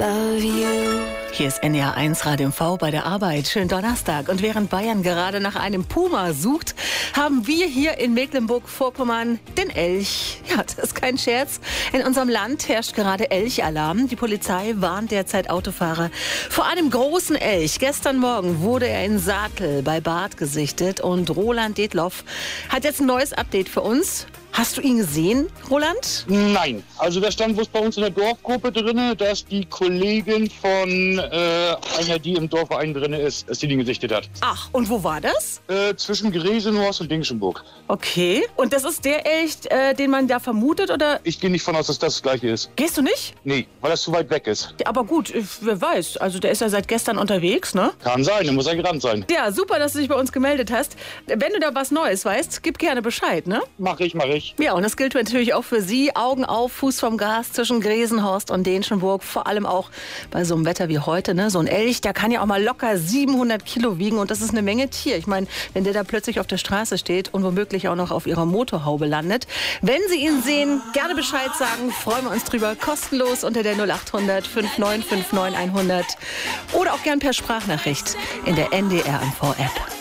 love you. Hier ist NDR 1 Radio MV bei der Arbeit. Schönen Donnerstag. Und während Bayern gerade nach einem Puma sucht, haben wir hier in Mecklenburg-Vorpommern den Elch. Ja, das ist kein Scherz. In unserem Land herrscht gerade Elchalarm. Die Polizei warnt derzeit Autofahrer vor einem großen Elch. Gestern Morgen wurde er in Saatel bei Barth gesichtet. Und Roland Detloff hat jetzt ein neues Update für uns. Hast du ihn gesehen, Roland? Nein, also da stand bloß bei uns in der Dorfgruppe drin, dass die Kollegin von einer, die im Dorfverein drin ist, dass sie den gesichtet hat. Ach, und wo war das? Zwischen Gresenhorst und Dingschenburg. Okay. Und das ist der Elch, den man da vermutet, oder? Ich gehe nicht von aus, dass das gleiche ist. Gehst du nicht? Nee, weil das zu weit weg ist. Aber gut, wer weiß. Also der ist ja seit gestern unterwegs, ne? Kann sein, dann muss er gerannt sein. Ja, super, dass du dich bei uns gemeldet hast. Wenn du da was Neues weißt, gib gerne Bescheid, ne? Mach ich. Ja, und das gilt natürlich auch für Sie. Augen auf, Fuß vom Gas zwischen Gresenhorst und Dänschenburg. Vor allem auch bei so einem Wetter wie heute, ne? So ein Elch, der kann ja auch mal locker 700 Kilo wiegen und das ist eine Menge Tier. Ich meine, wenn der da plötzlich auf der Straße steht und womöglich auch noch auf Ihrer Motorhaube landet. Wenn Sie ihn sehen, gerne Bescheid sagen. Freuen wir uns drüber. Kostenlos unter der 0800 5959 100 oder auch gern per Sprachnachricht in der NDR MV App.